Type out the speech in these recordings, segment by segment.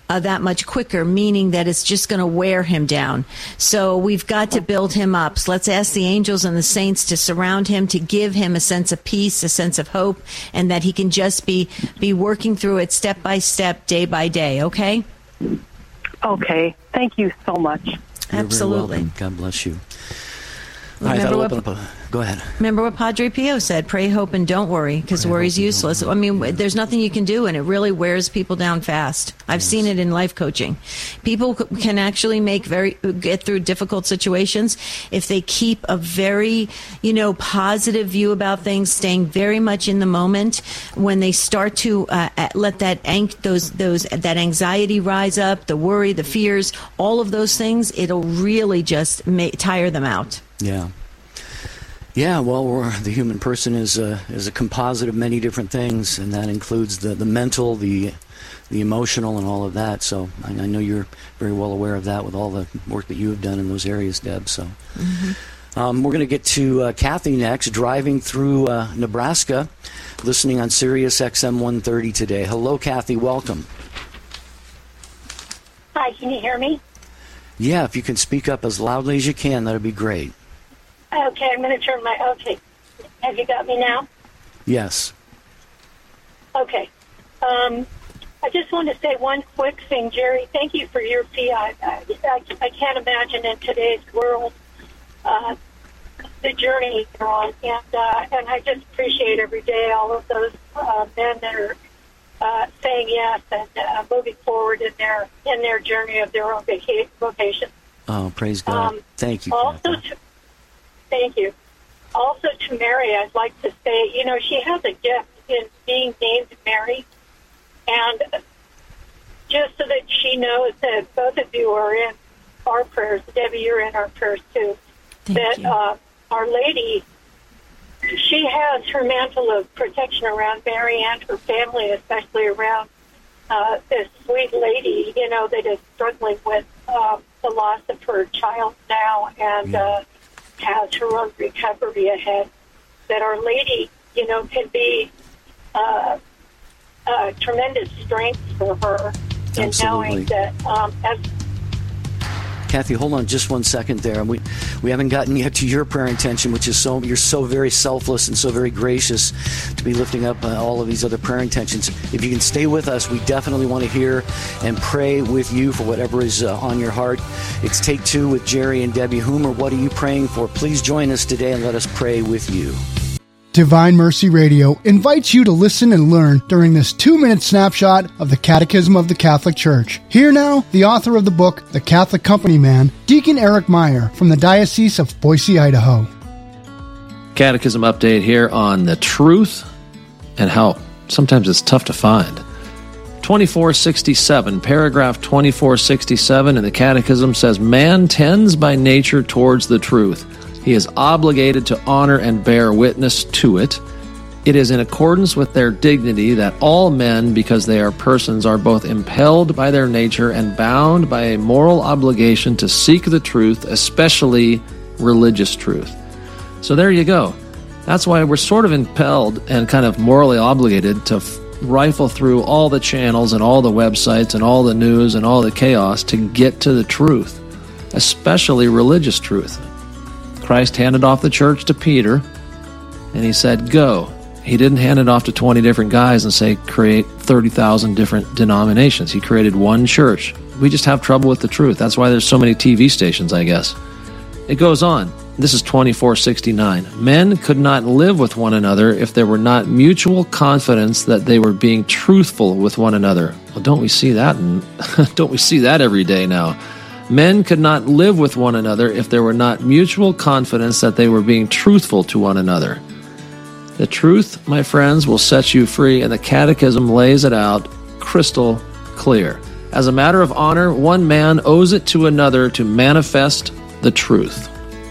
that much quicker, meaning that it's just going to wear him down. So we've got to build him up. So let's ask the angels and the saints to surround him, to give him a sense of peace, a sense of hope, and that he can just be working through it step by step, day by day, okay? Okay. Thank you so much. You're Absolutely. Very welcome. God bless you. All right, that'll open up go ahead. Remember what Padre Pio said, pray, hope, and don't worry, because worry's useless. I mean, there's nothing you can do, and it really wears people down fast. I've seen it in life coaching. People can actually get through difficult situations if they keep a very, positive view about things, staying very much in the moment. When they start to let that anxiety rise up, the worry, the fears, all of those things, it'll really just tire them out. Yeah. Yeah, well, the human person is a composite of many different things, and that includes the mental, the emotional, and all of that. So I know you're very well aware of that with all the work that you have done in those areas, Deb. So we're going to get to Kathy next, driving through Nebraska, listening on Sirius XM 130 today. Hello, Kathy. Welcome. Hi, can you hear me? Yeah, if you can speak up as loudly as you can, that would be great. Okay, I'm going to turn okay. Have you got me now? Yes. Okay. I just want to say one quick thing, Jerry. Thank you for your PI. I can't imagine in today's world the journey you're on, and I just appreciate every day all of those men that are saying yes and moving forward in their journey of their own vocation. Oh, praise God! Thank you. Also, thank you. Also, to Mary, I'd like to say, she has a gift in being named Mary, and just so that she knows that both of you are in our prayers. Debbie, you're in our prayers too. Thank you. Our Lady, she has her mantle of protection around Mary and her family, especially around this sweet lady, that is struggling with the loss of her child now and has her own recovery ahead. That Our Lady, can be tremendous strength for her in knowing that as Kathy, hold on just 1 second there. We haven't gotten yet to your prayer intention, which is you're so very selfless and so very gracious to be lifting up all of these other prayer intentions. If you can stay with us, we definitely want to hear and pray with you for whatever is on your heart. It's Take Two with Jerry and Debbie. Whom or what are you praying for? Please join us today and let us pray with you. Divine Mercy Radio invites you to listen and learn during this 2-minute snapshot of the Catechism of the Catholic Church. Here now, the author of the book, The Catholic Company Man, Deacon Eric Meyer from the Diocese of Boise, Idaho. Catechism update here on the truth and how sometimes it's tough to find. 2467, paragraph 2467 in the Catechism says, man tends by nature towards the truth. He is obligated to honor and bear witness to it. It is in accordance with their dignity that all men, because they are persons, are both impelled by their nature and bound by a moral obligation to seek the truth, especially religious truth. So there you go. That's why we're sort of impelled and kind of morally obligated to rifle through all the channels and all the websites and all the news and all the chaos to get to the truth, especially religious truth. Christ handed off the church to Peter, and he said, go. He didn't hand it off to 20 different guys and say, create 30,000 different denominations. He created one church. We just have trouble with the truth. That's why there's so many TV stations, I guess. It goes on. This is 2469. Men could not live with one another if there were not mutual confidence that they were being truthful with one another. Well, don't we see that? Don't we see that every day now? Men could not live with one another if there were not mutual confidence that they were being truthful to one another. The truth, my friends, will set you free, and the Catechism lays it out crystal clear. As a matter of honor, one man owes it to another to manifest the truth.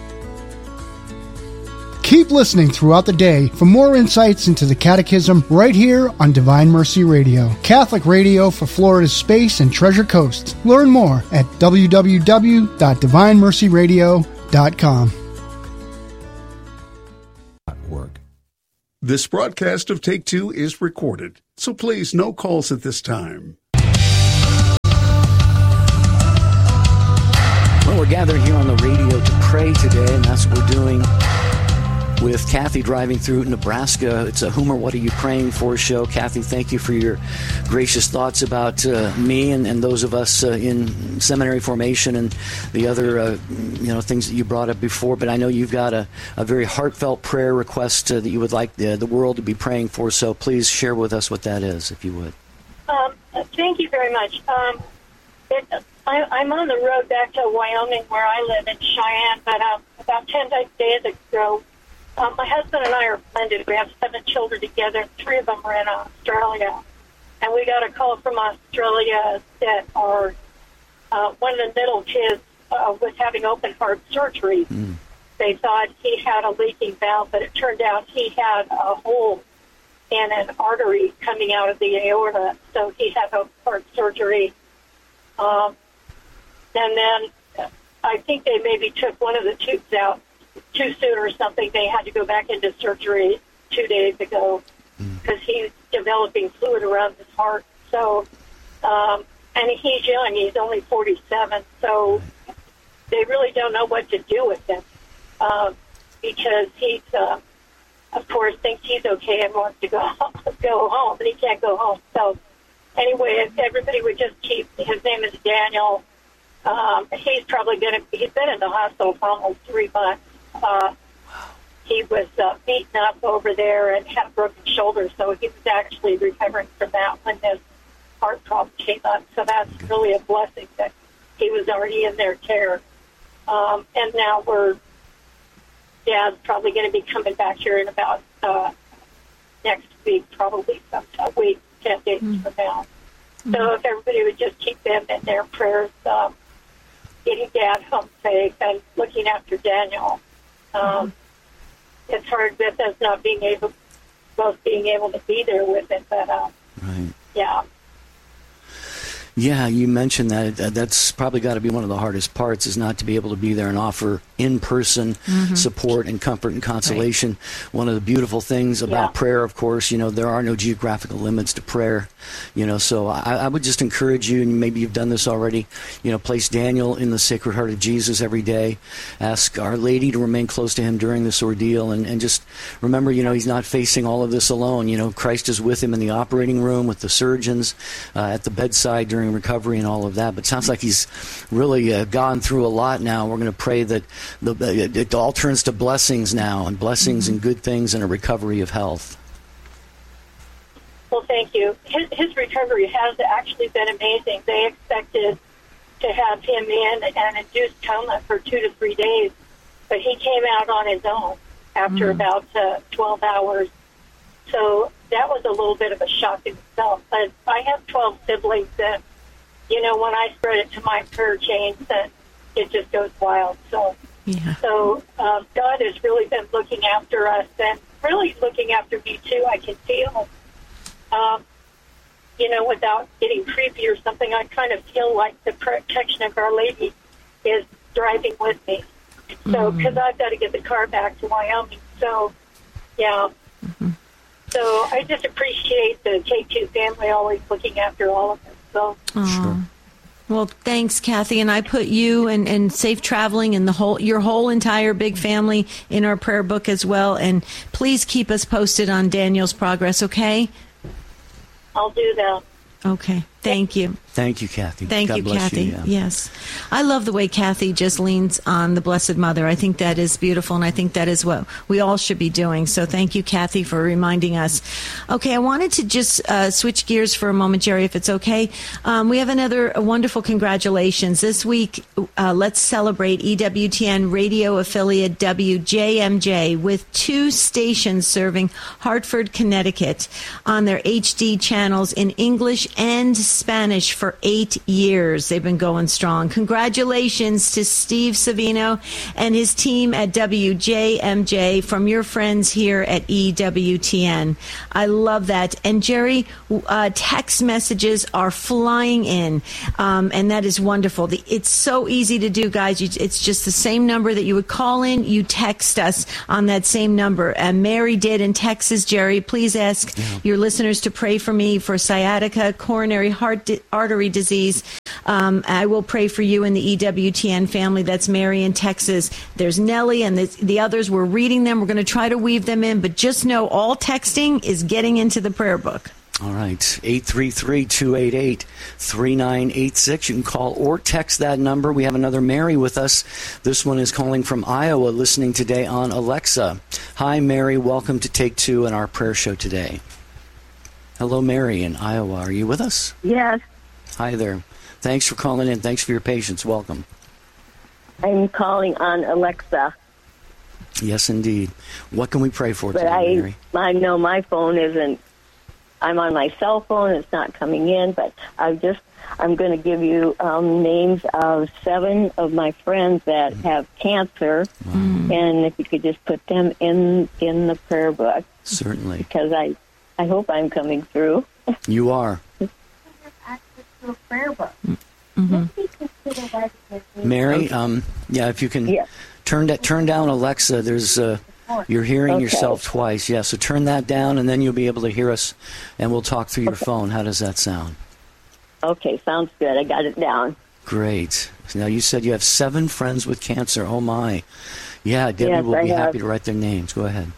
Keep listening throughout the day for more insights into the Catechism right here on Divine Mercy Radio, Catholic radio for Florida's Space and Treasure Coast. Learn more at www.divinemercyradio.com. This broadcast of Take Two is recorded, so please no calls at this time. gathered here on the radio to pray today, and that's what we're doing with Kathy driving through Nebraska. It's a Whom or What Are You Praying For show. Kathy, thank you for your gracious thoughts about me and those of us in seminary formation and the other things that you brought up before. But I know you've got a very heartfelt prayer request that you would like the world to be praying for. So please share with us what that is, if you would. Thank you very much. I'm on the road back to Wyoming, where I live in Cheyenne, but about 10 days ago, my husband and I are blended. We have 7 children together. 3 of them are in Australia. And we got a call from Australia that one of the middle kids was having open heart surgery. They thought he had a leaking valve, but it turned out he had a hole in an artery coming out of the aorta. So he had open heart surgery. And then I think they maybe took one of the tubes out too soon or something. They had to go back into surgery 2 days ago because he's developing fluid around his heart. So, and he's young. He's only 47. So they really don't know what to do with him because he's, of course, thinks he's okay and wants to go home, but he can't go home. So anyway, if everybody would just keep, his name is Daniel. He's been in the hospital for almost 3 months. He was beaten up over there and had a broken shoulder, so he was actually recovering from that when this heart problem came up. So that's really a blessing that he was already in their care. And now Dad's probably going to be coming back here in about next week, probably some week, 10 days from now. So if everybody would just keep them in their prayers, getting Dad home safe and looking after Daniel. It's hard with us not being able to be there with him, but right. Yeah. Yeah, you mentioned that. That's probably got to be one of the hardest parts, is not to be able to be there and offer in-person support and comfort and consolation. Right. One of the beautiful things about prayer, of course, there are no geographical limits to prayer. So I would just encourage you, and maybe you've done this already, place Daniel in the Sacred Heart of Jesus every day. Ask Our Lady to remain close to him during this ordeal, and just remember, he's not facing all of this alone. Christ is with him in the operating room, with the surgeons, at the bedside during recovery and all of that. But it sounds like he's really gone through a lot now. We're going to pray that it all turns to blessings now, and blessings and good things, and a recovery of health. Well, thank you. His recovery has actually been amazing. They expected to have him in an induced coma for 2 to 3 days, but he came out on his own after about 12 hours. So that was a little bit of a shock in itself. But I have 12 siblings, and when I spread it to my prayer chains, then it just goes wild. So God has really been looking after us, and really looking after me too. I can feel, without getting creepy or something, I kind of feel like the protection of Our Lady is driving with me. So, because I've got to get the car back to Wyoming. So, yeah. So I just appreciate the K2 family always looking after all of us. So. Sure. Well, thanks, Kathy, and I put you and safe traveling and your whole entire big family in our prayer book as well. And please keep us posted on Daniel's progress, okay? I'll do that. Okay. Thank you. Thank you, Kathy. Thank you, Kathy. You, yeah. Yes. I love the way Kathy just leans on the Blessed Mother. I think that is beautiful, and I think that is what we all should be doing. So thank you, Kathy, for reminding us. Okay, I wanted to just switch gears for a moment, Jerry, if it's okay. We have another wonderful congratulations. This week, let's celebrate EWTN radio affiliate WJMJ with 2 stations serving Hartford, Connecticut on their HD channels in English and Spanish for 8 years. They've been going strong. Congratulations to Steve Savino and his team at WJMJ from your friends here at EWTN. I love that. And Jerry, text messages are flying in, and that is wonderful. It's so easy to do, guys. It's just the same number that you would call in. You text us on that same number. And Mary did in Texas. Jerry, please ask your listeners to pray for me for sciatica, coronary artery disease, I will pray for you and the EWTN family. That's Mary in Texas. There's Nellie and the others. We're reading them. We're going to try to weave them in, but just know all texting is getting into the prayer book. All right, 833-288-3986. You can call or text that number. We have another Mary with us. This one is calling from Iowa, listening today on Alexa. Hi, Mary. Welcome to Take Two in our prayer show today. Hello, Mary in Iowa. Are you with us? Yes. Hi there. Thanks for calling in. Thanks for your patience. Welcome. I'm calling on Alexa. Yes, indeed. What can we pray for today, Mary? I know my phone isn't. I'm on my cell phone. It's not coming in, but I'm going to give you names of 7 of my friends that have cancer, and if you could just put them in the prayer book. Certainly. Because I hope I'm coming through. You are. Mary, if you can turn down Alexa. There's you're hearing yourself twice. Yeah, so turn that down, and then you'll be able to hear us, and we'll talk through your phone. How does that sound? Okay, sounds good. I got it down. Great. Now, you said you have 7 friends with cancer. Oh, my. Yeah, Debbie will be happy to write their names. Go ahead.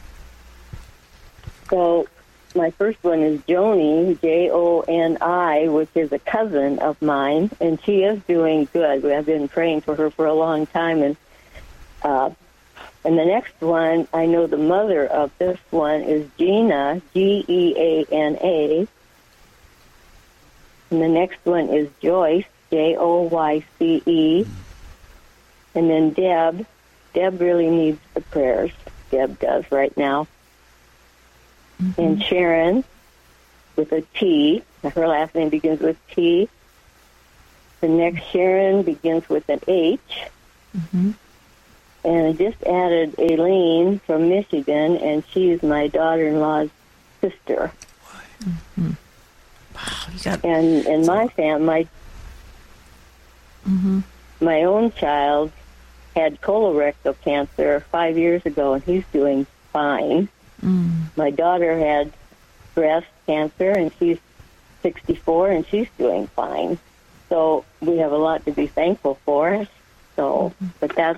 So my first one is Joni, Joni, which is a cousin of mine, and she is doing good. I've been praying for her for a long time, and the next one, I know the mother of this one is Gina, Geana, and the next one is Joyce, Joyce, and then Deb. Deb really needs the prayers. Deb does right now. And Sharon, with a T. Her last name begins with T. The next Sharon begins with an H. And I just added Aileen from Michigan, and she's my daughter-in-law's sister. Wow, and my family, my own child had colorectal cancer 5 years ago, and he's doing fine. My daughter had breast cancer, and she's 64, and she's doing fine. So we have a lot to be thankful for. So, but that's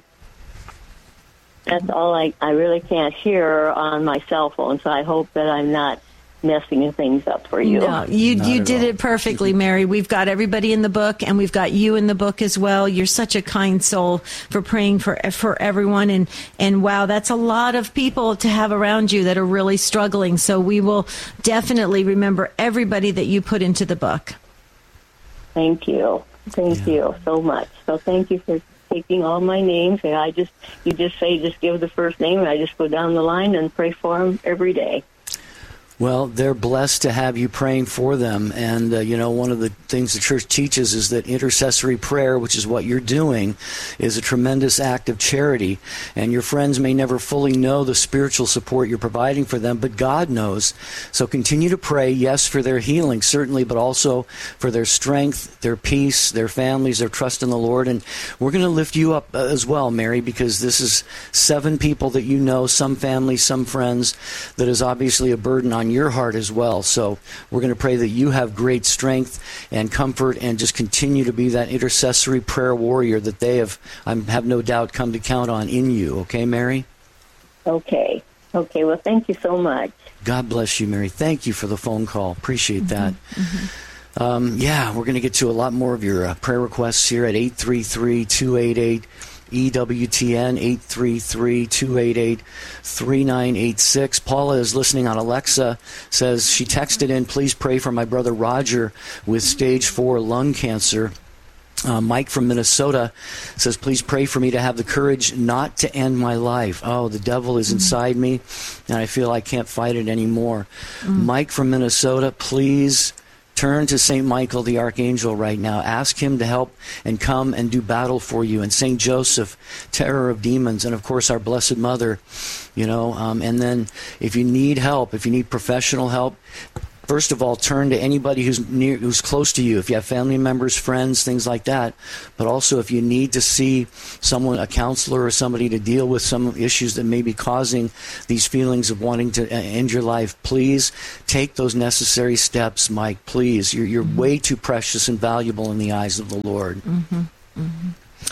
all I really can't hear on my cell phone, so I hope that I'm not messing things up for you. No, you did it perfectly, Mary. We've got everybody in the book, and we've got you in the book as well. You're such a kind soul for praying for everyone, and wow, that's a lot of people to have around you that are really struggling. So we will definitely remember everybody that you put into the book. Thank you. Thank you so much. So thank you for taking all my names, and you just give the first name, and I just go down the line and pray for them every day. Well, they're blessed to have you praying for them. And, one of the things the church teaches is that intercessory prayer, which is what you're doing, is a tremendous act of charity. And your friends may never fully know the spiritual support you're providing for them, but God knows. So continue to pray, yes, for their healing, certainly, but also for their strength, their peace, their families, their trust in the Lord. And we're going to lift you up as well, Mary, because this is 7 people that you know, some families, some friends, that is obviously a burden on your heart as well. So we're going to pray that you have great strength and comfort, and just continue to be that intercessory prayer warrior that they have, I have no doubt, come to count on in you. Okay, Mary? Okay. Well, thank you so much. God bless you, Mary. Thank you for the phone call. Appreciate that. We're going to get to a lot more of your prayer requests here at 833-288 EWTN, 833-288-3986. Paula is listening on Alexa, says she texted in, please pray for my brother Roger with stage 4 lung cancer. Mike from Minnesota says, please pray for me to have the courage not to end my life. Oh, the devil is inside me, and I feel I can't fight it anymore. Mike from Minnesota, please turn to St. Michael the Archangel right now. Ask him to help and come and do battle for you. And St. Joseph, terror of demons. And, of course, our Blessed Mother, and then if you need help, if you need professional help, first of all, turn to anybody who's close to you. If you have family members, friends, things like that. But also, if you need to see someone, a counselor or somebody to deal with some issues that may be causing these feelings of wanting to end your life, please take those necessary steps, Mike. Please, you're way too precious and valuable in the eyes of the Lord. Mm-hmm. Mm-hmm.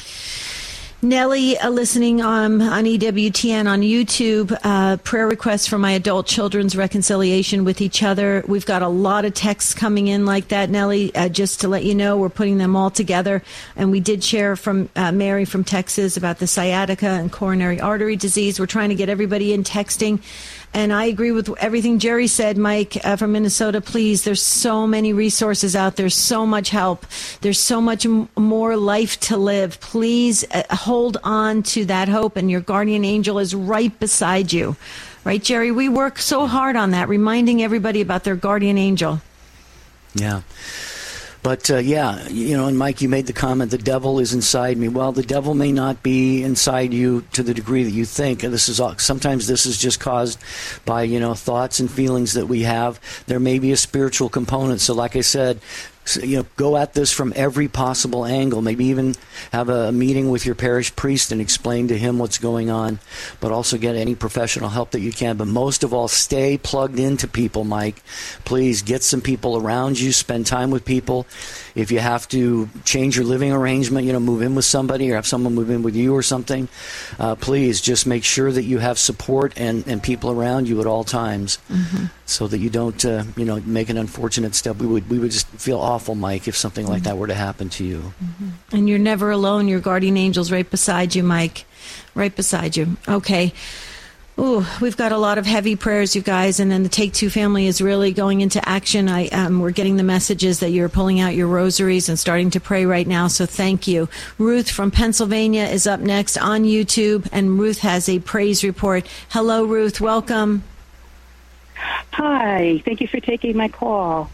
Nellie, listening on EWTN on YouTube, prayer requests for my adult children's reconciliation with each other. We've got a lot of texts coming in like that, Nellie. Just to let you know, we're putting them all together. And we did share from Mary from Texas about the sciatica and coronary artery disease. We're trying to get everybody in texting. And I agree with everything Jerry said, Mike, from Minnesota. Please, there's so many resources out there, so much help. There's so much more life to live. Please hold on to that hope, and your guardian angel is right beside you. Right, Jerry? We work so hard on that, reminding everybody about their guardian angel. Yeah. But, yeah, you know, and Mike, you made the comment, the devil is inside me. Well, the devil may not be inside you to the degree that you think. And sometimes this is just caused by, you know, thoughts and feelings that we have. There may be a spiritual component. So like I said, you know, go at this from every possible angle. Maybe even have a meeting with your parish priest and explain to him what's going on, but also get any professional help that you can. But most of all, stay plugged into people, Mike. Please get some people around you, spend time with people. If you have to change your living arrangement, you know, move in with somebody or have someone move in with you or something, please just make sure that you have support and people around you at all times, so that you don't, you know, make an unfortunate step. We would just feel awful, Mike, if something like that were to happen to you. And you're never alone. Your guardian angel's right beside you, Mike. Right beside you. Okay. Ooh, we've got a lot of heavy prayers, you guys, and then the Take Two family is really going into action. We're getting the messages that you're pulling out your rosaries and starting to pray right now, so thank you. Ruth from Pennsylvania is up next on YouTube, and Ruth has a praise report. Hello, Ruth. Welcome. Hi. Thank you for taking my call.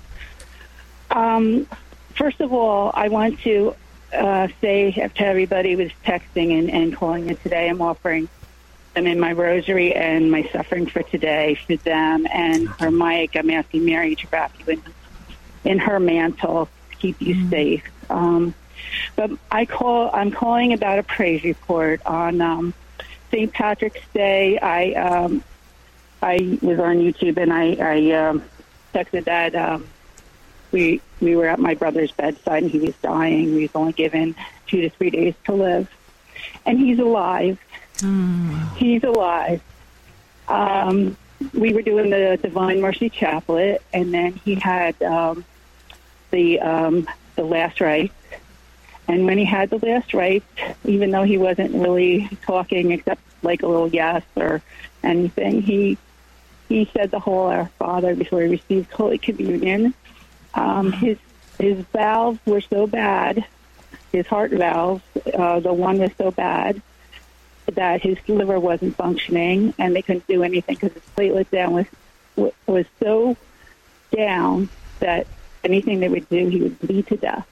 First of all, I want to say to everybody who was texting and calling in today, I'm offering them in my rosary and my suffering for today for them. And for Mike, I'm asking Mary to wrap you in her mantle to keep you safe. But I'm calling about a praise report. On St. Patrick's Day, I was on YouTube and I texted that we were at my brother's bedside and he was dying. He was only given 2 to 3 days to live. And he's alive. He's alive. We were doing the Divine Mercy Chaplet, and then he had the last rites. And when he had the last rites, even though he wasn't really talking except like a little yes or anything, he said the whole Our Father before he received Holy Communion. His valves were so bad, his heart valves, the one was so bad that his liver wasn't functioning, and they couldn't do anything because his platelet down was so down that anything they would do, he would bleed to death.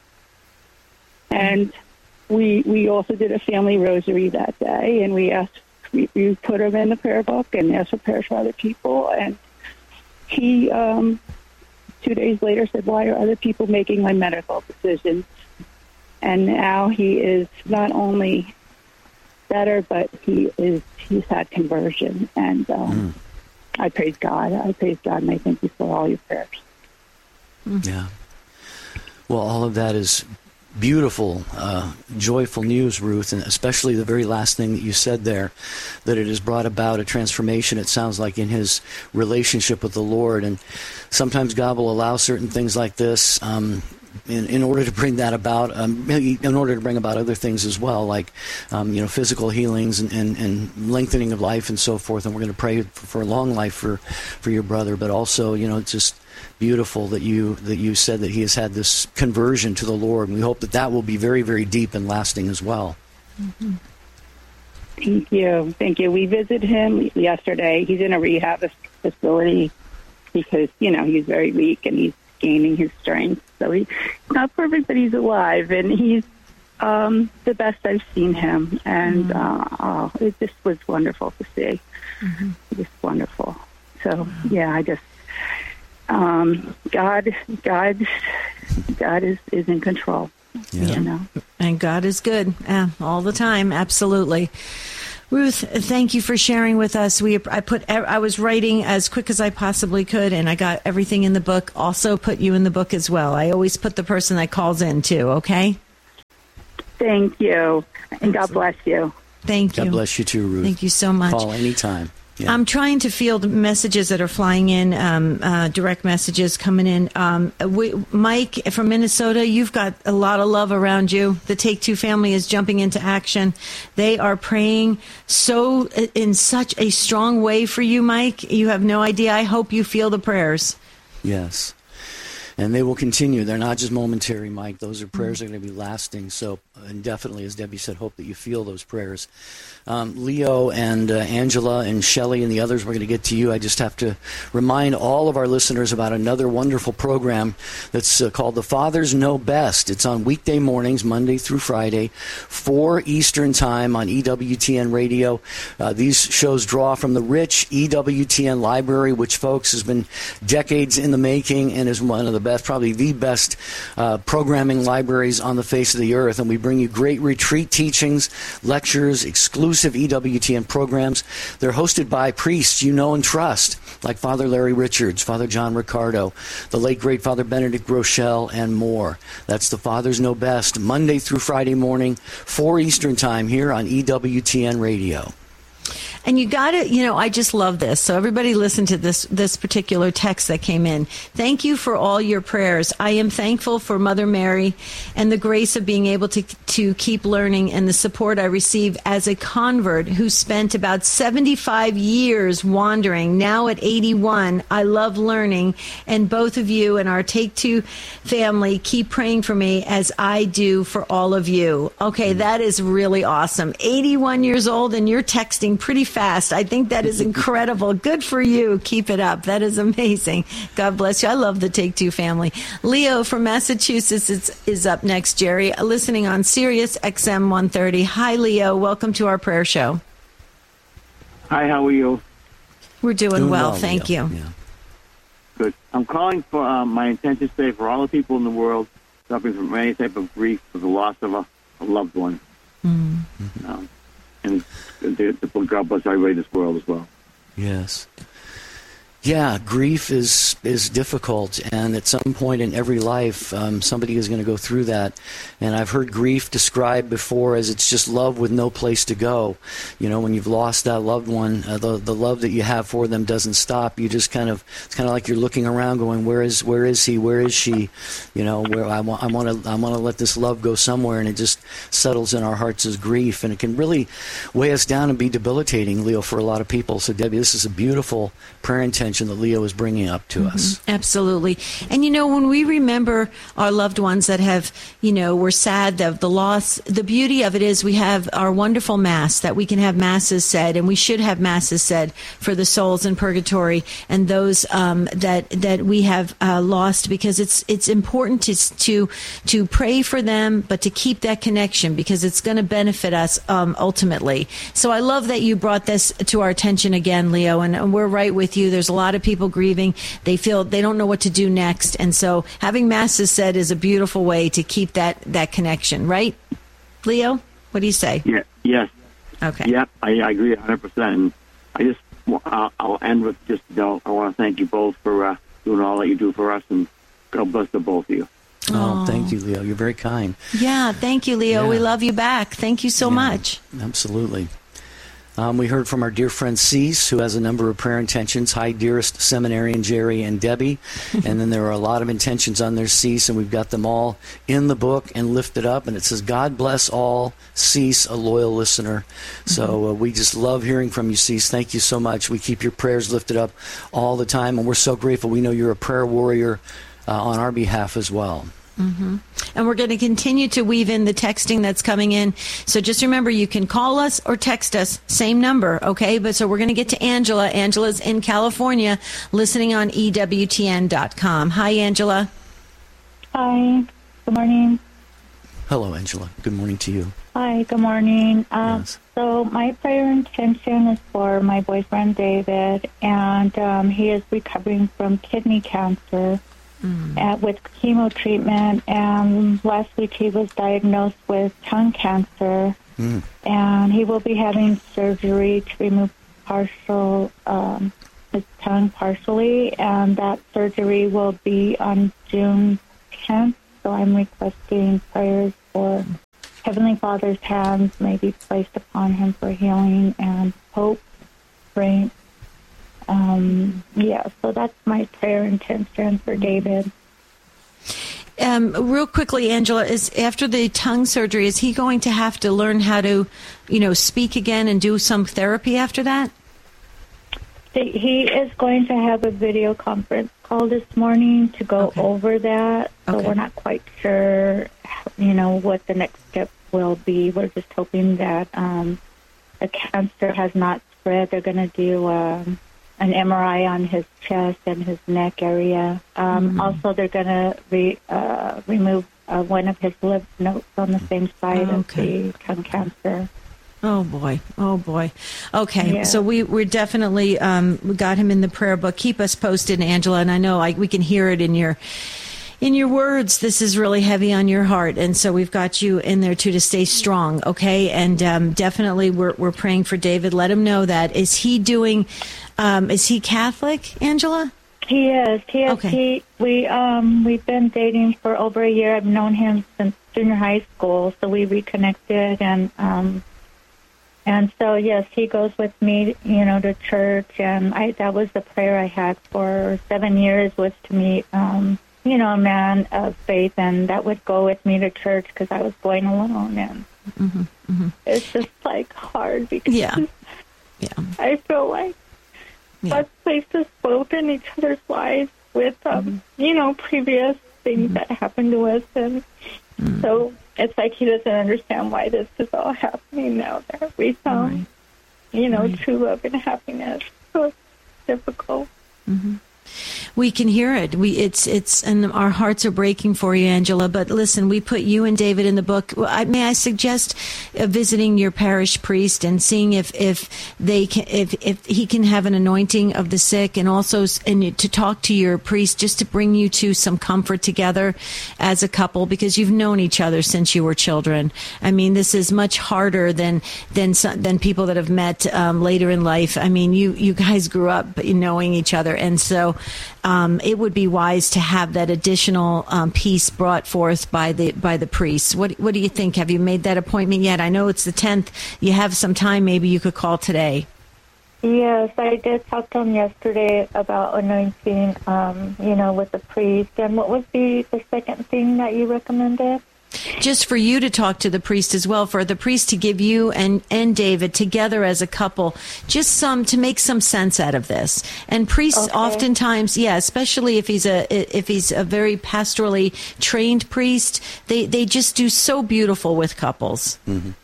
And we also did a family rosary that day, and we put him in the prayer book and asked for prayers for other people. And he 2 days later said, "Why are other people making my medical decisions?" And now he is not only better, but he's had conversion. And I praise God. And I thank you for all your prayers. Yeah. Well, all of that is beautiful, joyful news, Ruth, and especially the very last thing that you said there, that it has brought about a transformation, it sounds like, in his relationship with the Lord. And sometimes God will allow certain things like this in order to bring that about, in order to bring about other things as well, like physical healings and lengthening of life and so forth. And we're going to pray for a long life for your brother, but also, it's just beautiful that you said that he has had this conversion to the Lord. And we hope that will be very, very deep and lasting as well. Mm-hmm. Thank you. We visited him yesterday. He's in a rehab facility because he's very weak and he's gaining his strength. So he's not perfect, but he's alive, and he's the best I've seen him. And it just was wonderful to see. Mm-hmm. Just wonderful. So yeah, God is in control. Yeah. You know. And God is good all the time. Absolutely. Ruth, thank you for sharing with us. I was writing as quick as I possibly could, and I got everything in the book. Also put you in the book as well. I always put the person that calls in too, okay? Thank you. And God bless you. Thank you. God bless you too, Ruth. Thank you so much. Call anytime. Yeah. I'm trying to field messages that are flying in, direct messages coming in. Mike from Minnesota, you've got a lot of love around you. The Take Two family is jumping into action. They are praying in such a strong way for you, Mike. You have no idea. I hope you feel the prayers. Yes. And they will continue. They're not just momentary, Mike. Those are prayers that are going to be lasting. So, and definitely, as Debbie said, hope that you feel those prayers. Leo and Angela and Shelley and the others, we're going to get to you. I just have to remind all of our listeners about another wonderful program that's called The Fathers Know Best. It's on weekday mornings, Monday through Friday, 4 Eastern Time on EWTN Radio. These shows draw from the rich EWTN library, which, folks, has been decades in the making and is one of the best, probably the best programming libraries on the face of the earth. And we bring you great retreat teachings, lectures, exclusive EWTN programs. They're hosted by priests you know and trust, like Father Larry Richards, Father John Ricardo, the late great Father Benedict Rochelle, and more. That's The Fathers Know Best, Monday through Friday morning, 4 Eastern Time here on EWTN Radio. And you got to, I just love this. So everybody listen to this particular text that came in. Thank you for all your prayers. I am thankful for Mother Mary and the grace of being able to keep learning and the support I receive as a convert who spent about 75 years wandering. Now at 81, I love learning. And both of you and our Take Two family keep praying for me as I do for all of you. Okay, that is really awesome. 81 years old and you're texting pretty fast. I think that is incredible. Good for you. Keep it up. That is amazing. God bless you. I love the Take Two family. Leo from Massachusetts is up next, Jerry, listening on Sirius XM 130. Hi, Leo. Welcome to our prayer show. Hi, how are you? We're doing well. Thank you. Yeah. Good. I'm calling for my intentions today for all the people in the world suffering from any type of grief for the loss of a loved one. Mm-hmm. And the God bless everybody in this world as well. Yes. Yeah, grief is difficult, and at some point in every life, somebody is going to go through that. And I've heard grief described before as it's just love with no place to go. When you've lost that loved one, the love that you have for them doesn't stop. You just it's kind of like you're looking around, going, where is he? Where is she? Where I want to let this love go somewhere, and it just settles in our hearts as grief, and it can really weigh us down and be debilitating, Leo, for a lot of people. So, Debbie, this is a beautiful prayer intention that Leo is bringing up to us. Absolutely. And when we remember our loved ones that have, were sad, the loss, the beauty of it is we have our wonderful Mass, that we can have Masses said, and we should have Masses said for the souls in purgatory and those that we have lost, because it's important to pray for them, but to keep that connection, because it's going to benefit us ultimately. So I love that you brought this to our attention again, Leo, and we're right with you. There's a lot of people grieving. They feel they don't know what to do next. And so having Masses said is a beautiful way to keep that connection, right? Leo, what do you say? Yeah. Yes. Okay. Yeah, I agree 100%. And I'll end with just, I want to thank you both for doing all that you do for us, and God bless the both of you. Oh, thank you, Leo. You're very kind. Yeah, thank you, Leo. Yeah. We love you back. Thank you so much. Absolutely. We heard from our dear friend Cease, who has a number of prayer intentions. Hi, dearest seminarian Jerry and Debbie. And then there are a lot of intentions on there, Cease, and we've got them all in the book and lifted up. And it says, God bless all, Cease, a loyal listener. So we just love hearing from you, Cease. Thank you so much. We keep your prayers lifted up all the time, and we're so grateful. We know you're a prayer warrior on our behalf as well. Mm-hmm. And we're going to continue to weave in the texting that's coming in. So just remember, you can call us or text us, same number, okay? But so we're going to get to Angela. Angela's in California, listening on EWTN.com. Hi, Angela. Hi. Good morning. Hello, Angela. Good morning to you. Hi, good morning. Yes. So my prayer intention is for my boyfriend, David, and he is recovering from kidney cancer with chemo treatment. And last week he was diagnosed with tongue cancer, and he will be having surgery to remove his tongue partially, and that surgery will be on June 10th. So I'm requesting prayers for Heavenly Father's hands may be placed upon him for healing and hope, strength. So that's my prayer intention for David. Real quickly, Angela, is after the tongue surgery, is he going to have to learn how to, speak again and do some therapy after that? He is going to have a video conference call this morning to go over that. So we're not quite sure, what the next step will be. We're just hoping that the cancer has not spread. They're going to do an MRI on his chest and his neck area. Also, they're going to remove one of his lymph nodes on the same side of the tongue cancer. Oh boy. Okay, so we're definitely we got him in the prayer book. Keep us posted, Angela, and I know we can hear it in your words. This is really heavy on your heart, and so we've got you in there too to stay strong. Okay, and definitely we're praying for David. Let him know that. Is he doing? Is he Catholic, Angela? He is. Okay. We've been dating for over a year. I've known him since junior high school, so we reconnected and so, yes, he goes with me, to church, and that was the prayer I had for 7 years, was to meet, a man of faith, and that would go with me to church because I was going alone, and it's just, hard because I feel like God's placed us both in each other's lives with, previous things that happened to us, and so it's like he doesn't understand why this is all happening now that we found, true love and happiness. So it's difficult. We can hear it. And our hearts are breaking for you, Angela. But listen, we put you and David in the book. May I suggest visiting your parish priest and seeing if he can have an anointing of the sick, and also to talk to your priest just to bring you to some comfort together as a couple, because you've known each other since you were children. I mean, this is much harder than people that have met later in life. I mean, you guys grew up knowing each other, and so. It would be wise to have that additional piece brought forth by the priest. What do you think? Have you made that appointment yet? I know it's the 10th. You have some time. Maybe you could call today. Yes, I did talk to him yesterday about anointing, with the priest. And what was the second thing that you recommended? Just for you to talk to the priest as well, for the priest to give you and David together as a couple, just to make some sense out of this. And priests oftentimes, especially if he's a very pastorally trained priest, they just do so beautiful with couples.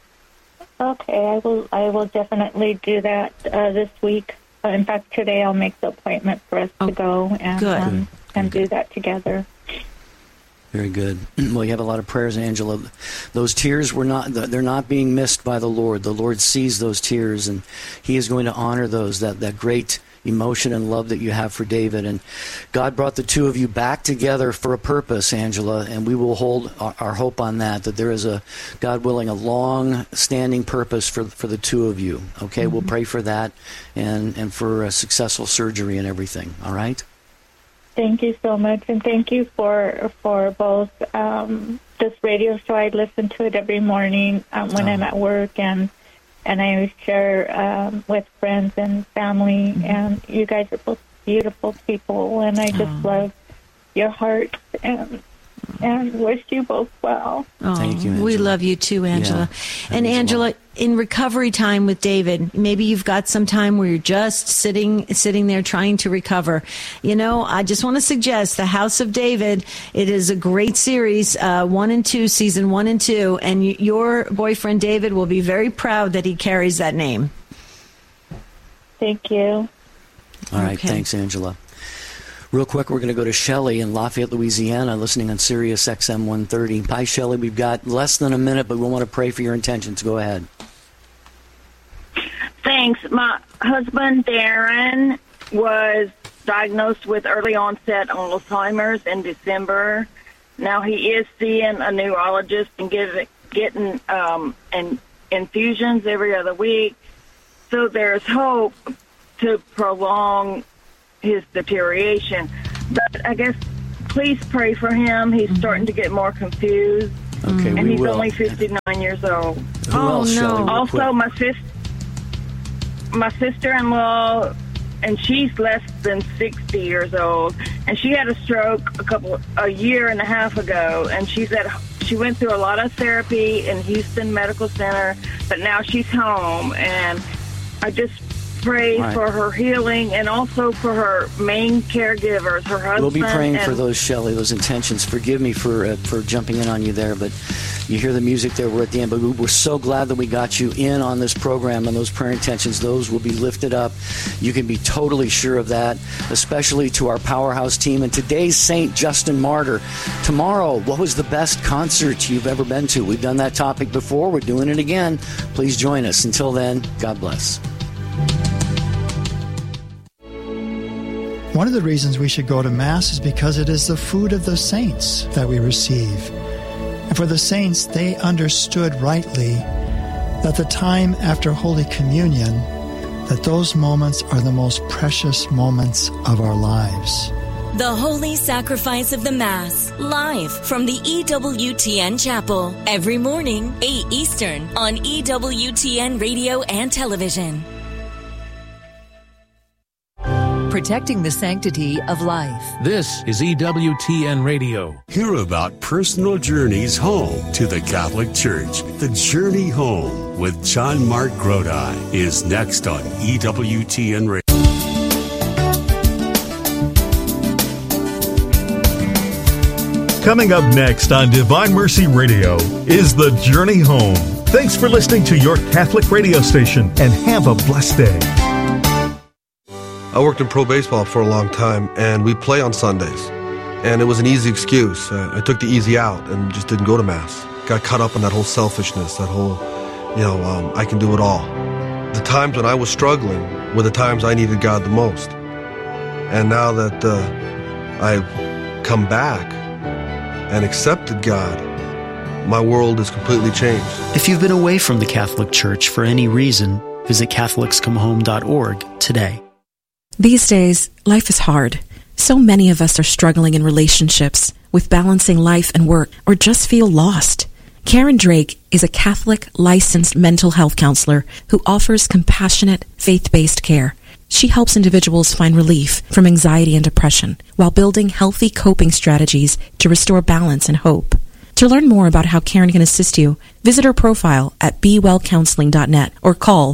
Okay, I will definitely do that this week. In fact, today I'll make the appointment for us to go and do that together. Very good. Well, you have a lot of prayers, Angela. Those tears they're not being missed by the Lord. The Lord sees those tears, and He is going to honor those, that great emotion and love that you have for David. And God brought the two of you back together for a purpose, Angela, and we will hold our hope on that there is God willing, a long-standing purpose for the two of you. Okay, we'll pray for that and for a successful surgery and everything. All right? Thank you so much, and thank you for both this radio show. I listen to it every morning when I'm at work, and I share with friends and family, and you guys are both beautiful people, and I just love your heart and wish you both well. Oh, thank you, Angela. We love you too, Angela. Yeah, and Angela, in recovery time with David, maybe you've got some time where you're just sitting there trying to recover. I just want to suggest The House of David. It is a great series, 1 and 2, season 1 and 2, and your boyfriend David will be very proud that he carries that name. Thank you. All right, thanks, Angela. Real quick, we're going to go to Shelley in Lafayette, Louisiana, listening on Sirius XM 130. Hi, Shelley. We've got less than a minute, but we want to pray for your intentions. Go ahead. Thanks. My husband, Darren, was diagnosed with early onset Alzheimer's in December. Now he is seeing a neurologist and getting infusions every other week. So there's hope to prolong his deterioration. But I guess please pray for him. He's starting to get more confused. Okay, and we he's will. only 59 years old. Who else, Shelley, real Also, quick? my sister-in-law, and she's less than 60 years old, and she had a stroke a year and a half ago, and she went through a lot of therapy in Houston Medical Center, but now she's home, and I just pray for her healing and also for her main caregivers, her husband. We'll be praying for those, Shelley, those intentions. Forgive me for jumping in on you there, but you hear the music there. We're at the end, but we're so glad that we got you in on this program, and those prayer intentions, those will be lifted up. You can be totally sure of that, especially to our Powerhouse team. And today's Saint Justin Martyr. Tomorrow, what was the best concert you've ever been to? We've done that topic before. We're doing it again. Please join us. Until then, God bless. One of the reasons we should go to Mass is because it is the food of the saints that we receive. And for the saints, they understood rightly that the time after Holy Communion, that those moments are the most precious moments of our lives. The Holy Sacrifice of the Mass, live from the EWTN Chapel, every morning, 8 Eastern, on EWTN Radio and Television. Protecting the sanctity of life. This is EWTN Radio. Hear about personal journeys home to the Catholic Church. The Journey Home with John Mark Grodi is next on EWTN Radio. Coming up next on Divine Mercy Radio is The Journey Home. Thanks for listening to your Catholic radio station, and have a blessed day. I worked in pro baseball for a long time, and we play on Sundays. And it was an easy excuse. I took the easy out and just didn't go to Mass. Got caught up in that whole selfishness, that whole, I can do it all. The times when I was struggling were the times I needed God the most. And now that I've come back and accepted God, my world is completely changed. If you've been away from the Catholic Church for any reason, visit CatholicsComeHome.org today. These days, life is hard. So many of us are struggling in relationships, with balancing life and work, or just feel lost. Karen Drake is a Catholic licensed mental health counselor who offers compassionate, faith-based care. She helps individuals find relief from anxiety and depression while building healthy coping strategies to restore balance and hope. To learn more about how Karen can assist you, visit her profile at BeWellCounseling.net or call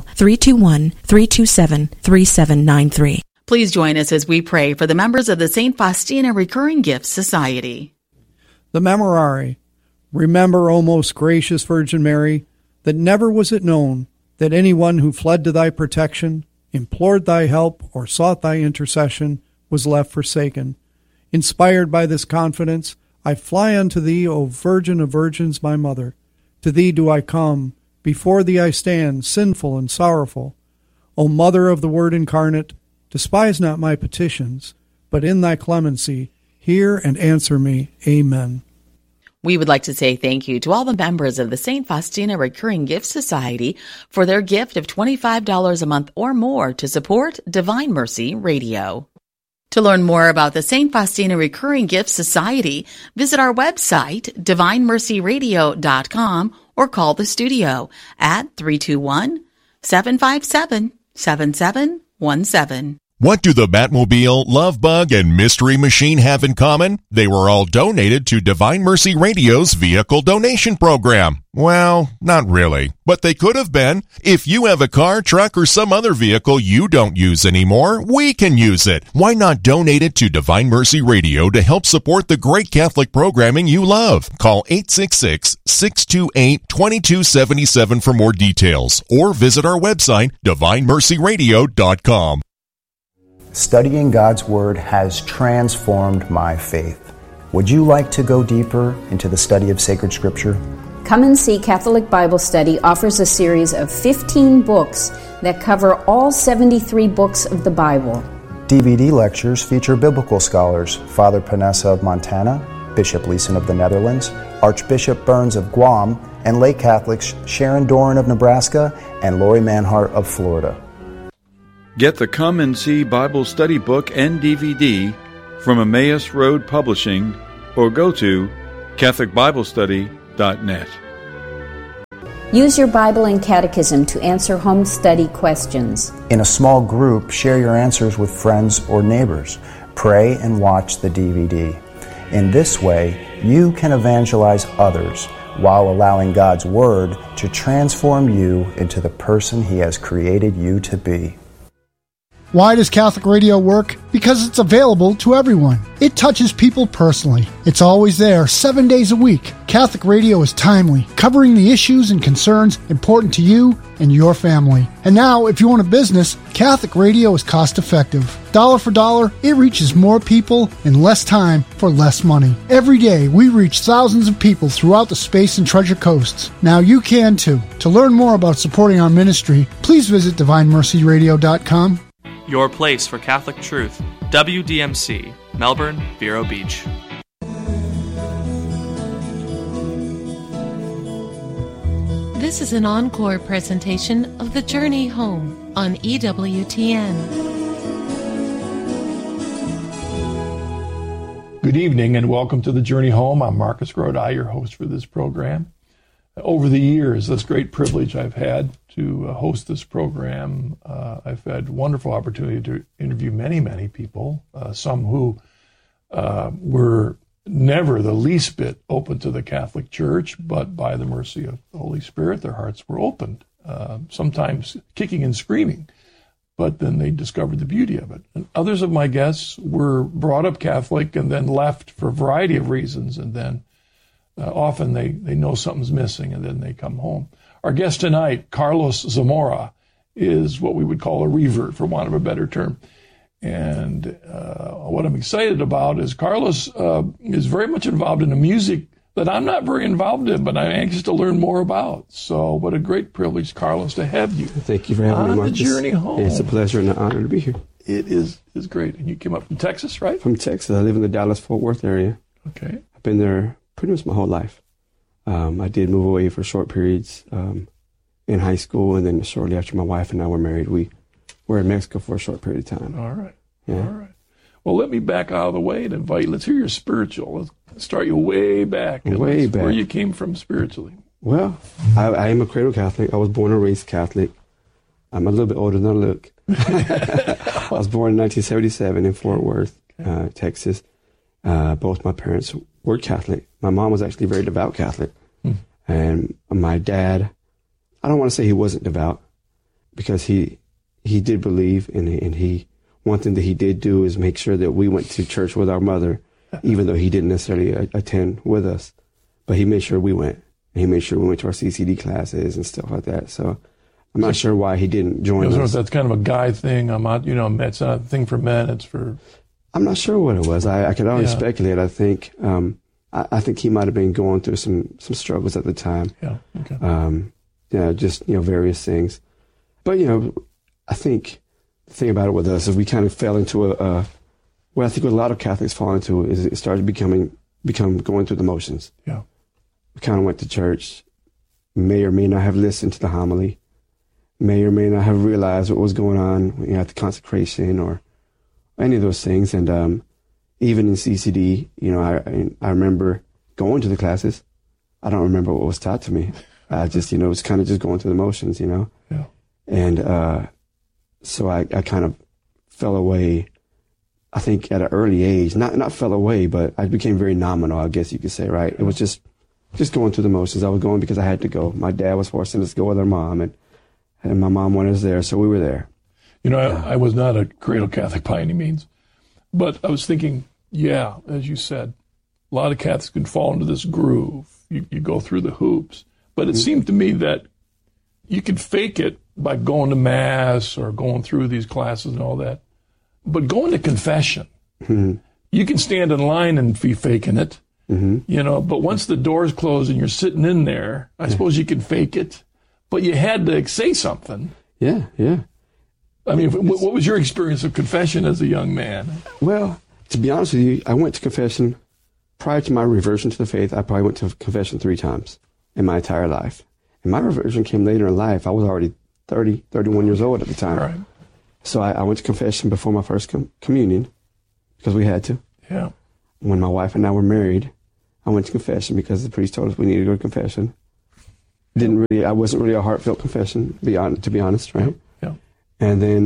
321-327-3793. Please join us as we pray for the members of the St. Faustina Recurring Gifts Society. The Memorare. Remember, O most gracious Virgin Mary, that never was it known that anyone who fled to thy protection, implored thy help, or sought thy intercession was left forsaken. Inspired by this confidence, I fly unto thee, O Virgin of Virgins, my Mother. To thee do I come, before thee I stand, sinful and sorrowful. O Mother of the Word incarnate, despise not my petitions, but in thy clemency hear and answer me. Amen. We would like to say thank you to all the members of the St. Faustina Recurring Gifts Society for their gift of $25 a month or more to support Divine Mercy Radio. To learn more about the St. Faustina Recurring Gifts Society, visit our website, divinemercyradio.com, or call the studio at 321-757-7717. What do the Batmobile, Love Bug, and Mystery Machine have in common? They were all donated to Divine Mercy Radio's vehicle donation program. Well, not really, but they could have been. If you have a car, truck, or some other vehicle you don't use anymore, we can use it. Why not donate it to Divine Mercy Radio to help support the great Catholic programming you love? Call 866-628-2277 for more details, or visit our website, divinemercyradio.com. Studying God's Word has transformed my faith. Would you like to go deeper into the study of sacred Scripture? Come and See Catholic Bible Study offers a series of 15 books that cover all 73 books of the Bible. DVD lectures feature biblical scholars Father Panessa of Montana, Bishop Leeson of the Netherlands, Archbishop Burns of Guam, and lay Catholics Sharon Doran of Nebraska and Lori Manhart of Florida. Get the Come and See Bible Study book and DVD from Emmaus Road Publishing or go to CatholicBibleStudy.net. Use your Bible and Catechism to answer home study questions. In a small group, share your answers with friends or neighbors. Pray and watch the DVD. In this way, you can evangelize others while allowing God's Word to transform you into the person He has created you to be. Why does Catholic radio work? Because it's available to everyone. It touches people personally. It's always there, 7 days a week. Catholic radio is timely, covering the issues and concerns important to you and your family. And now, if you own a business, Catholic radio is cost-effective. Dollar for dollar, it reaches more people in less time for less money. Every day, we reach thousands of people throughout the Space and Treasure Coasts. Now you can too. To learn more about supporting our ministry, please visit DivineMercyRadio.com. Your place for Catholic truth. WDMC, Melbourne, Vero Beach. This is an encore presentation of The Journey Home on EWTN. Good evening and welcome to The Journey Home. I'm Marcus Grodi, your host for this program. Over the years, this great privilege I've had to host this program, I've had wonderful opportunity to interview many, many people, some who were never the least bit open to the Catholic Church, but by the mercy of the Holy Spirit, their hearts were opened, sometimes kicking and screaming, but then they discovered the beauty of it. And others of my guests were brought up Catholic and then left for a variety of reasons, and then often they know something's missing and then they come home. Our guest tonight, Carlos Zamora, is what we would call a revert, for want of a better term. And what I'm excited about is Carlos is very much involved in the music that I'm not very involved in, but I'm anxious to learn more about. So what a great privilege, Carlos, to have you. Thank you for having me, Marcus. On the journey home. It's a pleasure and an honor to be here. It is great. And you came up from Texas, right? From Texas. I live in the Dallas-Fort Worth area. Okay. I've been there pretty much my whole life. I did move away for short periods in high school, and then shortly after my wife and I were married, we were in Mexico for a short period of time. All right. Yeah. All right. Well, let me back out of the way and invite you. Let's hear your spiritual. Let's start you way back. Way back. Where you came from spiritually. Well, I am a cradle Catholic. I was born and raised Catholic. I'm a little bit older than I look. I was born in 1977 in Fort Worth, Texas. Both my parents were Catholic. My mom was actually a very devout Catholic. And my dad, I don't want to say he wasn't devout, because he did believe, and one thing that he did do is make sure that we went to church with our mother, even though he didn't necessarily attend with us. But he made sure we went. He made sure we went to our CCD classes and stuff like that. So I'm not sure why he didn't join us. That's kind of a guy thing. It's not a thing for men. It's for... I'm not sure what it was. I could only speculate. I think he might have been going through some struggles at the time. Yeah. Okay. Just various things. But I think the thing about it with us is we kind of fell into what I think a lot of Catholics fall into is it started become going through the motions. Yeah. We kind of went to church, may or may not have listened to the homily, may or may not have realized what was going on at the consecration or any of those things. And even in CCD, I remember going to the classes. I don't remember what was taught to me. I just, it was kind of just going through the motions, Yeah. And so I kind of fell away, I think, at an early age. Not fell away, but I became very nominal, I guess you could say, right? It was just going through the motions. I was going because I had to go. My dad was forcing us to go with our mom, and my mom wanted us there, so we were there. I was not a cradle Catholic by any means, but I was thinking, as you said, a lot of Catholics can fall into this groove. You go through the hoops, but it seemed to me that you could fake it by going to Mass or going through these classes and all that. But going to confession, you can stand in line and be faking it, but once the doors close and you're sitting in there, I suppose you can fake it. But you had to say something. Yeah. I mean, what was your experience of confession as a young man? Well, to be honest with you, I went to confession prior to my reversion to the faith. I probably went to confession 3 times in my entire life. And my reversion came later in life. I was already 31 years old at the time. Right. So I went to confession before my first communion because we had to. Yeah. When my wife and I were married, I went to confession because the priest told us we needed to go to confession. I wasn't really a heartfelt confession, to be honest, right? Yeah. And then,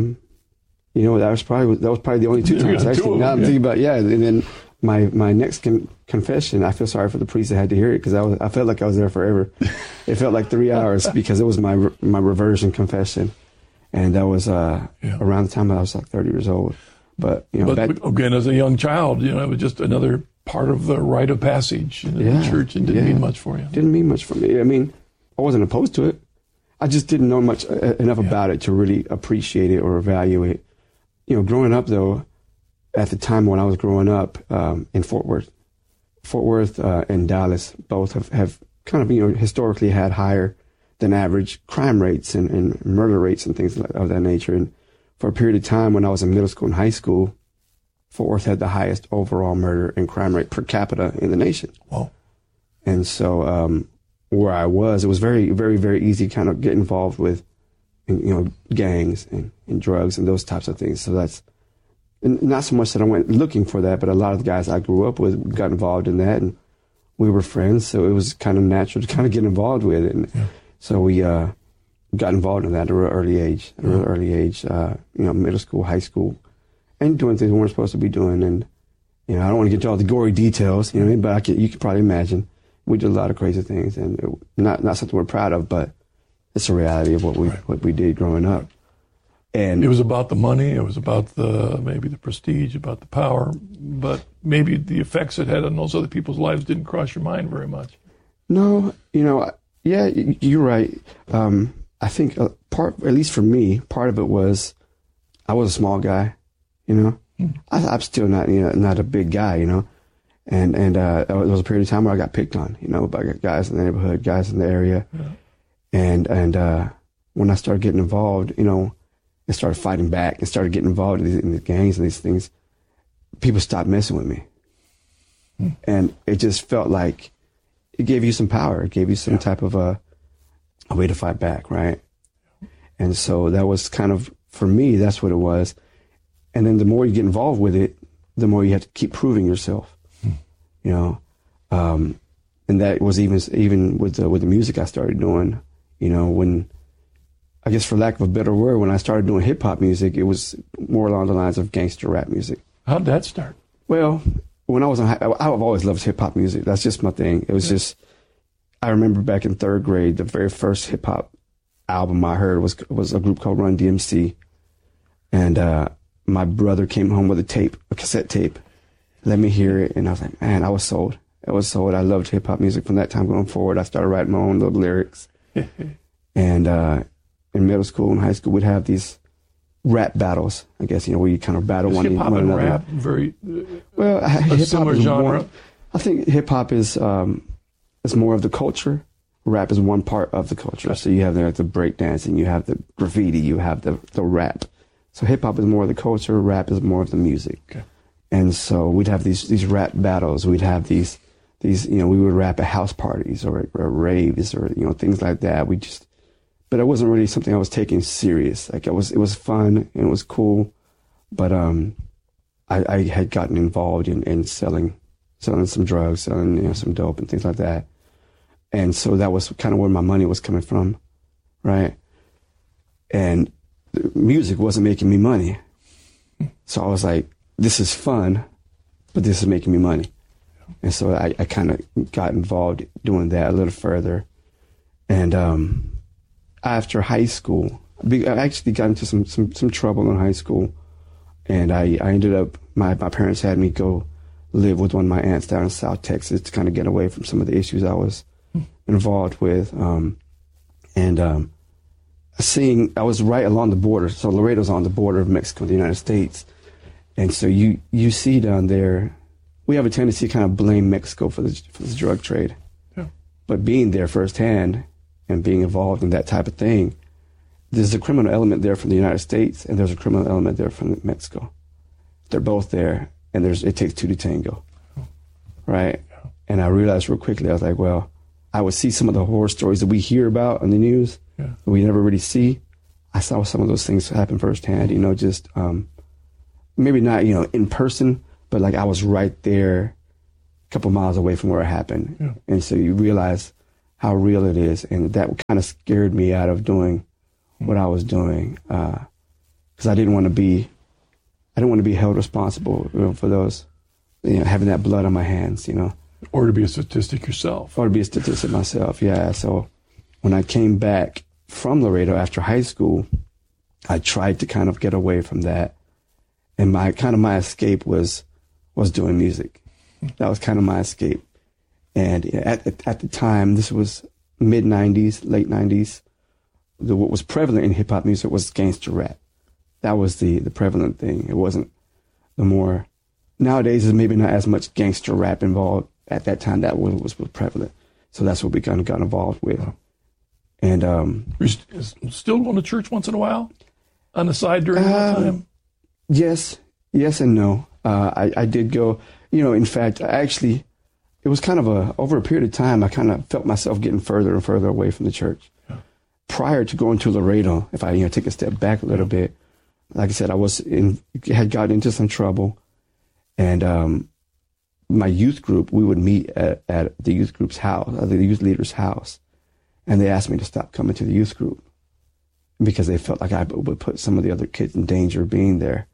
that was probably the only 2 times. Actually, now I'm thinking about, and then my next confession, I feel sorry for the priest that had to hear it because I felt like I was there forever. It felt like 3 hours because it was my reversion confession, and that was around the time I was like 30 years old. But again, as a young child, it was just another part of the rite of passage in the church, and didn't mean much for you. Didn't mean much for me. I mean, I wasn't opposed to it. I just didn't know enough about it to really appreciate it or evaluate. Growing up though, at the time when I was growing up in Fort Worth and Dallas both have kind of historically had higher than average crime rates and murder rates and things of that nature. And for a period of time when I was in middle school and high school, Fort Worth had the highest overall murder and crime rate per capita in the nation. Wow. And so where I was, it was very, very, very easy to kind of get involved with, gangs and drugs and those types of things. So that's not so much that I went looking for that, but a lot of the guys I grew up with got involved in that, and we were friends. So it was kind of natural to kind of get involved with it. And so we got involved in that at an early age, middle school, high school, and doing things we weren't supposed to be doing. And, I don't want to get into all the gory details, but you can probably imagine. We did a lot of crazy things, and not something we're proud of, but it's a reality of what we did growing up. And it was about the money, it was about maybe the prestige, about the power, but maybe the effects it had on those other people's lives didn't cross your mind very much. No, you're right. I think at least for me, part of it was I was a small guy, I'm still not a big guy, And there was a period of time where I got picked on, by guys in the neighborhood, guys in the area. Yeah. And when I started getting involved, and started fighting back and started getting involved in the gangs and these things, people stopped messing with me. And it just felt like it gave you some power. It gave you some type of a way to fight back, right? And so that was kind of, for me, that's what it was. And then the more you get involved with it, the more you have to keep proving yourself. And that was even with the music I started doing, when, I guess for lack of a better word, when I started doing hip hop music, it was more along the lines of gangster rap music. How'd that start? Well, when I was I've always loved hip hop music. That's just my thing. It was just, I remember back in 3rd grade, the very first hip hop album I heard was a group called Run DMC. And my brother came home with a cassette tape. Let me hear it, and I was like, man, I was sold. I loved hip hop music from that time going forward. I started writing my own little lyrics. And in middle school and high school, we'd have these rap battles, I guess, where you kind of battle one another. Hip hop and rap very similar genre. I think hip hop is more of the culture. Rap is one part of the culture. Right. So you have the breakdancing, you have the graffiti, you have the rap. So hip hop is more of the culture. Rap is more of the music. Okay. And so we'd have these rap battles. We'd have these, we would rap at house parties or raves or, things like that. But it wasn't really something I was taking serious. Like it was fun and it was cool. But, I had gotten involved in selling some drugs, selling, some dope and things like that. And so that was kind of where my money was coming from. Right. And music wasn't making me money. So I was like, this is fun, but this is making me money. And so I kind of got involved doing that a little further. And after high school, I actually got into some trouble in high school. And I ended up, my parents had me go live with one of my aunts down in South Texas to kind of get away from some of the issues I was involved with. I was right along the border. So Laredo's on the border of Mexico and the United States. And so you see down there, we have a tendency to kind of blame Mexico for this drug trade. Yeah. But being there firsthand and being involved in that type of thing, there's a criminal element there from the United States and there's a criminal element there from Mexico. They're both there, and it takes two to tango, right? Yeah. And I realized real quickly, I was like, well, I would see some of the horror stories that we hear about on the news, that we never really see. I saw some of those things happen firsthand, just maybe not, in person, but like I was right there a couple miles away from where it happened. Yeah. And so you realize how real it is. And that kind of scared me out of doing what I was doing, because I didn't want to be held responsible for those, having that blood on my hands, Or to be a statistic yourself. Or to be a statistic myself, yeah. So when I came back from Laredo after high school, I tried to kind of get away from that. And my escape was doing music. That was kind of my escape. And at the time, this was mid-'90s, late 90s, what was prevalent in hip-hop music was gangster rap. That was the prevalent thing. It wasn't the more... Nowadays, there's maybe not as much gangster rap involved. At that time, that was prevalent. So that's what we kind of got involved with. And you're still going to church once in a while? On the side during that time? Yes and no. I did go, in fact, it was kind of over a period of time, I kind of felt myself getting further and further away from the church. Yeah. Prior to going to Laredo, if I take a step back a little bit, like I said, had gotten into some trouble, and my youth group, we would meet at the youth group's house, the youth leader's house, and they asked me to stop coming to the youth group because they felt like I would put some of the other kids in danger being there.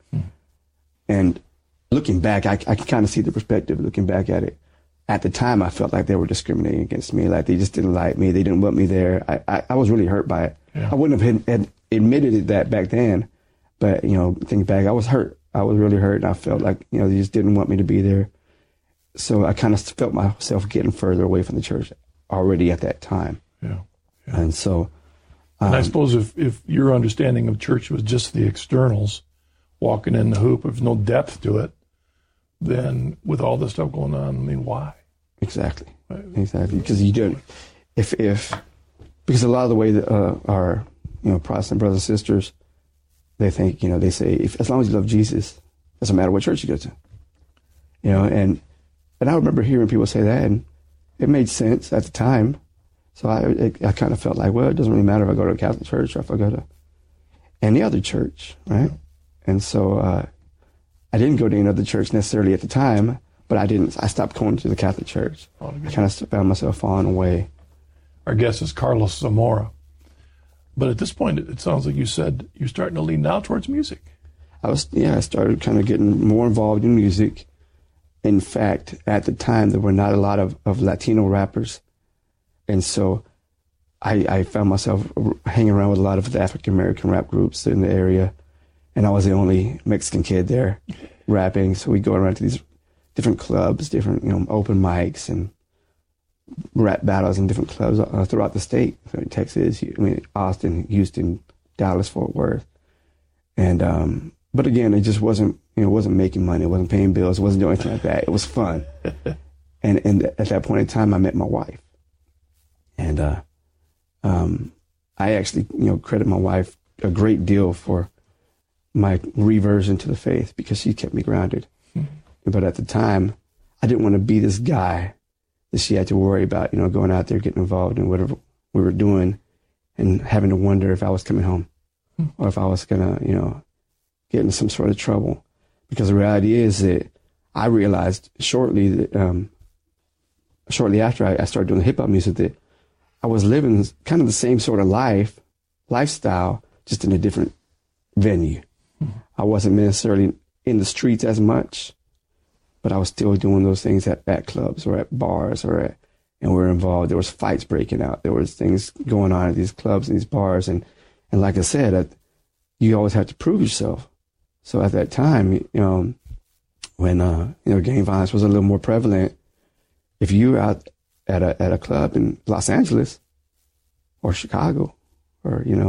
And looking back, I can kind of see the perspective looking back at it. At the time, I felt like they were discriminating against me, like they just didn't like me, they didn't want me there. I was really hurt by it. Yeah. I wouldn't have had admitted that back then, but thinking back, I was hurt. I was really hurt, and I felt like they just didn't want me to be there. So I kind of felt myself getting further away from the church already at that time. Yeah. And so, and I suppose if your understanding of church was just the externals, walking in the hoop, there's no depth to it, then with all this stuff going on, why? Exactly. Because you don't, because a lot of the way that our Protestant brothers and sisters, they think, they say, as long as you love Jesus, it doesn't matter what church you go to. And I remember hearing people say that, and it made sense at the time. So I kind of felt like, well, it doesn't really matter if I go to a Catholic church or if I go to any other church, right? And so I didn't go to any other church necessarily at the time, but I stopped going to the Catholic church. I kind of found myself falling away. Our guest is Carlos Zamora. But at this point, it sounds like you said you're starting to lean now towards music. I started kind of getting more involved in music. In fact, at the time, there were not a lot of Latino rappers. And so I found myself hanging around with a lot of the African-American rap groups in the area. And I was the only Mexican kid there rapping. So we'd go around to these different clubs, different, open mics and rap battles in different clubs throughout the state. So Texas, Austin, Houston, Dallas, Fort Worth. And, but again, it just wasn't, it wasn't making money. It wasn't paying bills. It wasn't doing anything like that. It was fun. And at that point in time, I met my wife. And I actually, credit my wife a great deal for my reversion to the faith because she kept me grounded. Mm-hmm. But at the time, I didn't want to be this guy that she had to worry about, going out there, getting involved in whatever we were doing and having to wonder if I was coming home or if I was going to, get in some sort of trouble. Because the reality is that I realized shortly after I started doing hip hop music that I was living kind of the same sort of lifestyle, just in a different venue. Mm-hmm. I wasn't necessarily in the streets as much, but I was still doing those things at clubs or at bars and we were involved. There was fights breaking out. There was things going on at these clubs and these bars. And like I said, you always have to prove yourself. So at that time, when, gang violence was a little more prevalent, if you were out at a club in Los Angeles or Chicago or,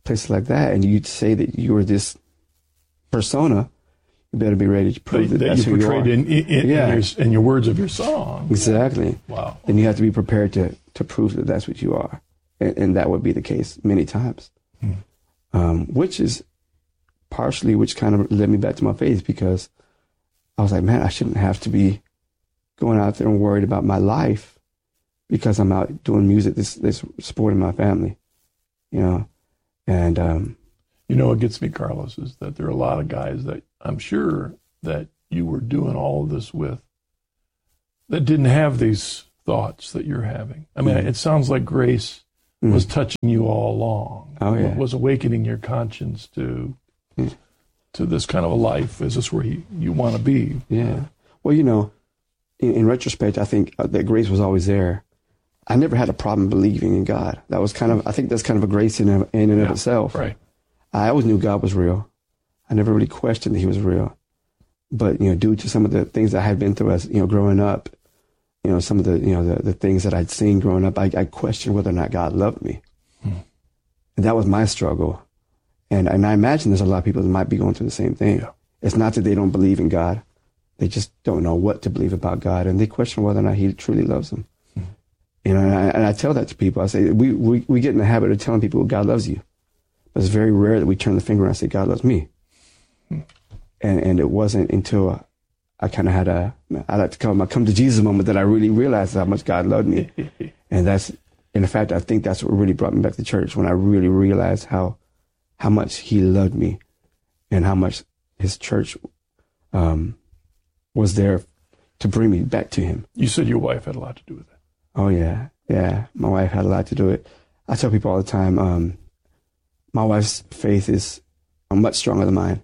places like that, and you say that you were this persona, you better be ready to prove that that's you who you are. in your words of your song. Exactly. Wow. And you have to be prepared to prove that that's what you are. And that would be the case many times. Which kind of led me back to my faith, because I was like, man, I shouldn't have to be going out there and worried about my life because I'm out doing music that's supporting my family, you know. And you know what gets me, Carlos, is that there are a lot of guys that I'm sure that you were doing all of this with that didn't have these thoughts that you're having. I mean, it sounds like grace was touching you all along. Oh, yeah. Was awakening your conscience to this kind of a life. Is this where you want to be? Yeah. Well, you know, in retrospect, I think that grace was always there. I never had a problem believing in God. That was I think that's kind of a grace in and of itself. Right. I always knew God was real. I never really questioned that he was real. But, you know, due to some of the things I had been through as, you know, growing up, you know, some of the, you know, the things that I'd seen growing up, I questioned whether or not God loved me. And that was my struggle. And I imagine there's a lot of people that might be going through the same thing. Yeah. It's not that they don't believe in God. They just don't know what to believe about God. And they question whether or not he truly loves them. You know, and I tell that to people. I say, we get in the habit of telling people God loves you. But it's very rare that we turn the finger and say, God loves me. And it wasn't until I kind of had I like to call it my come to Jesus moment that I really realized how much God loved me. And in fact, I think that's what really brought me back to church, when I really realized how much he loved me and how much his church was there to bring me back to him. You said your wife had a lot to do with it. Oh, yeah. Yeah, my wife had a lot to do with it. I tell people all the time, my wife's faith is much stronger than mine.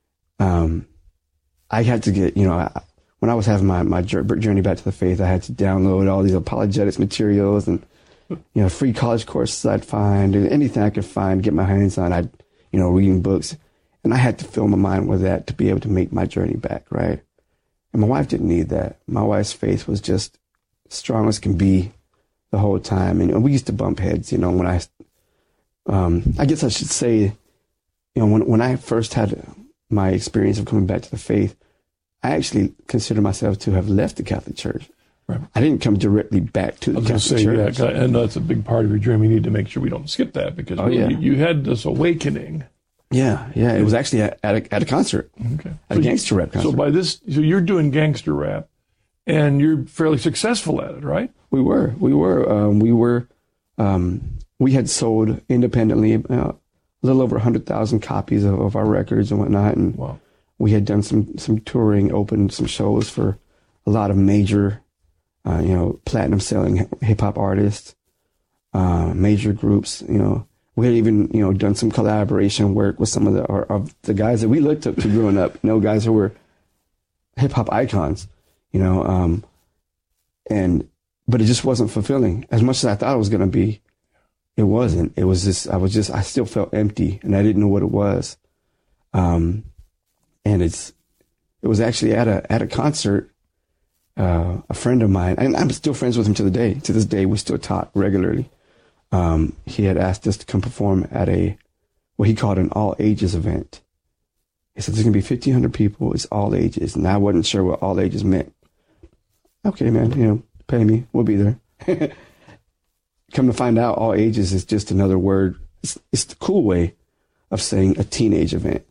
I had to get, you know, when I was having my journey back to the faith, I had to download all these apologetics materials and, you know, free college courses I'd find, and anything I could find, get my hands on. I'd, you know, reading books. And I had to fill my mind with that to be able to make my journey back, right? And my wife didn't need that. My wife's faith was just strong as can be the whole time. And we used to bump heads, you know, when I guess I should say, you know, when I first had my experience of coming back to the faith, I actually consider myself to have left the Catholic Church. Right. I didn't come directly back to the Catholic Church. Yeah, and that's a big part of your dream. We need to make sure we don't skip that, because you had this awakening. Yeah. It was actually at a concert, at a gangster rap concert. So you're doing gangster rap, and you're fairly successful at it, right? We were. We had sold independently a little over 100,000 copies of our records and whatnot, and we had done some touring, opened some shows for a lot of major, you know, platinum selling hip hop artists, major groups. You know, we had even, you know, done some collaboration work with some of the guys that we looked up to growing up. You know, guys who were hip hop icons. You know, but it just wasn't fulfilling as much as I thought it was going to be. It wasn't. It was just, I still felt empty, and I didn't know what it was. And it was actually at a concert, a friend of mine, and I'm still friends with him to this day, we still talk regularly. He had asked us to come perform at what he called an all ages event. He said, there's going to be 1,500 people. It's all ages. And I wasn't sure what all ages meant. Okay, man, you know, pay me. We'll be there. Come to find out, all ages is just another word. It's the cool way of saying a teenage event.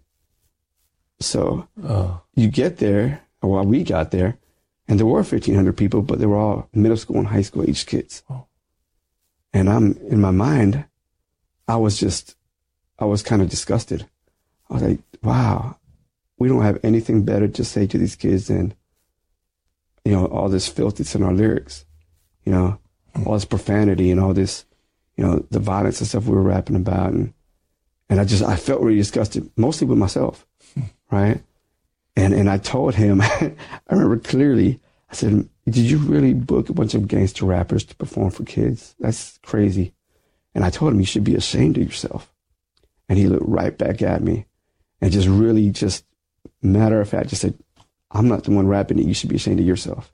So you get there, or we got there, and there were 1,500 people, but they were all middle school and high school age kids. And in my mind, I was kind of disgusted. I was like, wow, we don't have anything better to say to these kids than, you know, all this filth that's in our lyrics, you know, all this profanity and all this, you know, the violence and stuff we were rapping about. And I felt really disgusted, mostly with myself, right? And I told him, I remember clearly, I said, did you really book a bunch of gangster rappers to perform for kids? That's crazy. And I told him, you should be ashamed of yourself. And he looked right back at me and just really just matter of fact, just said, I'm not the one rapping it. You should be ashamed of yourself.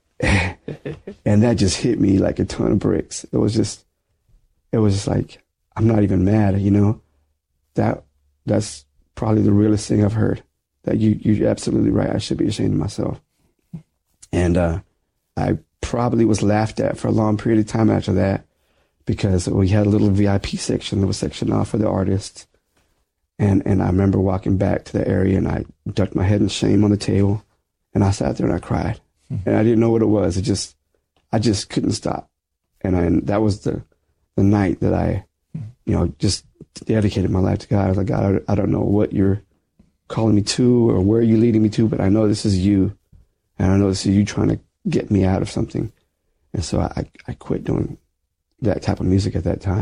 And that just hit me like a ton of bricks. It was just like, I'm not even mad, you know. That's probably the realest thing I've heard. That you're absolutely right. I should be ashamed of myself. And I probably was laughed at for a long period of time after that, because we had a little VIP section that was sectioned off for the artists. And I remember walking back to the area, and I ducked my head in shame on the table, and I sat there and I cried. And I didn't know what it was. I just couldn't stop. And that was the night that I, you know, just dedicated my life to God. I was like, God, I don't know what you're calling me to or where you're leading me to, but I know this is you. And I know this is you trying to get me out of something. And so I quit doing that type of music at that time.